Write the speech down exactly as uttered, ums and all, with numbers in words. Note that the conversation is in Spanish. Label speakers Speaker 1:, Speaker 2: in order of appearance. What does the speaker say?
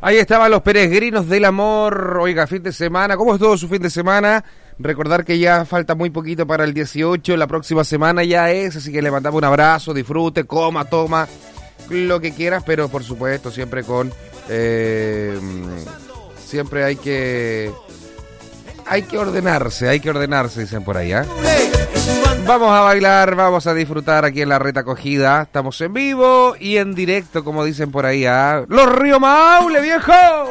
Speaker 1: Ahí estaban los peregrinos del amor. Oiga, fin de semana. ¿Cómo estuvo su fin de semana? Recordar que ya falta muy poquito para el dieciocho. La próxima semana ya es. Así que le mandamos un abrazo, disfrute, coma, toma, lo que quieras. Pero por supuesto, siempre con... Eh, siempre hay que... Hay que ordenarse, hay que ordenarse, dicen por ahí, ¿eh? Vamos a bailar, vamos a disfrutar aquí en la Reta Acogida. Estamos en vivo y en directo, como dicen por ahí, ¿eh? ¡Los Río Maule, viejo!